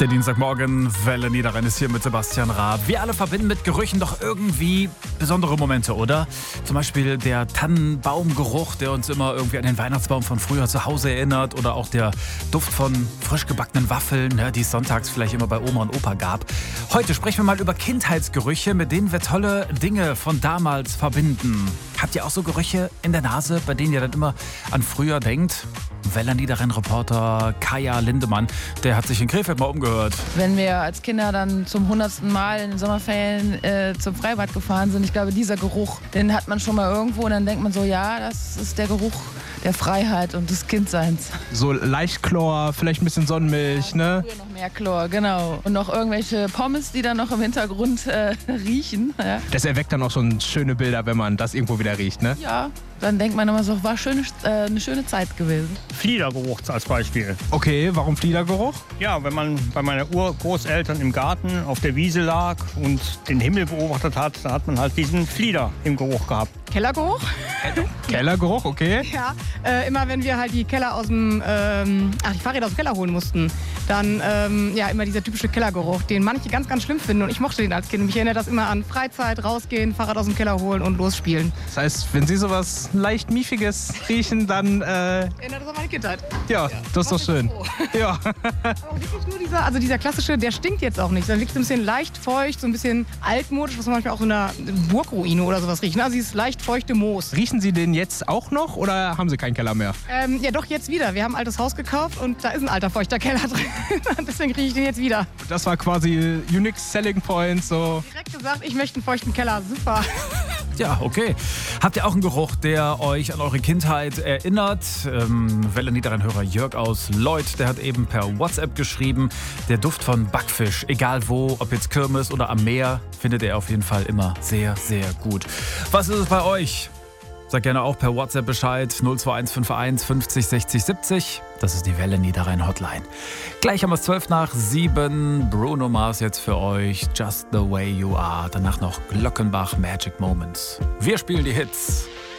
Der Dienstagmorgen, Welle Niederrhein ist hier mit Sebastian Raab. Wir alle verbinden mit Gerüchen doch irgendwie besondere Momente, oder? Zum Beispiel der Tannenbaumgeruch, der uns immer irgendwie an den Weihnachtsbaum von früher zu Hause erinnert. Oder auch der Duft von frisch gebackenen Waffeln, die es sonntags vielleicht immer bei Oma und Opa gab. Heute sprechen wir mal über Kindheitsgerüche, mit denen wir tolle Dinge von damals verbinden. Habt ihr auch so Gerüche in der Nase, bei denen ihr dann immer an früher denkt? Welle Niederrhein-Reporter Kaya Lindemann, der hat sich in Krefeld mal umgehört. Wenn wir als Kinder dann zum 100. Mal in den Sommerferien zum Freibad gefahren sind, ich glaube, dieser Geruch, den hat man schon mal irgendwo und dann denkt man so, ja, das ist der Geruch der Freiheit und des Kindseins. So leicht Chlor, vielleicht ein bisschen Sonnenmilch, ne? Früher noch mehr Chlor, genau. Und noch irgendwelche Pommes, die dann noch im Hintergrund riechen. Ja. Das erweckt dann auch schon schöne Bilder, wenn man das irgendwo wieder riecht, ne? Ja, dann denkt man immer so, war eine schöne Zeit gewesen. Fliedergeruch als Beispiel. Okay, warum Fliedergeruch? Ja, wenn man bei meinen Urgroßeltern im Garten auf der Wiese lag und den Himmel beobachtet hat, da hat man halt diesen Flieder im Geruch gehabt. Kellergeruch? Kellergeruch, okay. Ja, immer wenn wir halt die Keller aus dem, die Fahrräder aus dem Keller holen mussten, dann immer dieser typische Kellergeruch, den manche ganz, ganz schlimm finden und ich mochte den als Kind. Mich erinnert das immer an Freizeit, rausgehen, Fahrrad aus dem Keller holen und losspielen. Das heißt, wenn Sie sowas leicht Miefiges riechen, dann Erinnert das an meine Kindheit. ja, das ist doch schön. Ja. Aber wirklich nur dieser klassische, der stinkt jetzt auch nicht. Der liegt so ein bisschen leicht feucht, so ein bisschen altmodisch, was man manchmal auch so in einer Burgruine oder sowas riecht. Also dieses leicht feuchte Moos. Riechen Sie den jetzt auch noch oder haben Sie keinen Keller mehr? Ja, doch, jetzt wieder. Wir haben ein altes Haus gekauft und da ist ein alter feuchter Keller drin. Deswegen rieche ich den jetzt wieder. Das war quasi Unique Selling Point, so. Direkt gesagt, ich möchte einen feuchten Keller. Super. Ja, okay. Habt ihr auch einen Geruch, der euch an eure Kindheit erinnert? Welle Niederrhein-Hörer Jörg aus Leuth, der hat eben per WhatsApp geschrieben, der Duft von Backfisch, egal wo, ob jetzt Kirmes oder am Meer, findet er auf jeden Fall immer sehr, sehr gut. Was ist es bei euch? Sagt gerne auch per WhatsApp Bescheid, 02151 50 60 70. Das ist die Welle Niederrhein Hotline. Gleich haben wir es 7:12. Bruno Mars jetzt für euch, Just the Way You Are. Danach noch Glockenbach, Magic Moments. Wir spielen die Hits.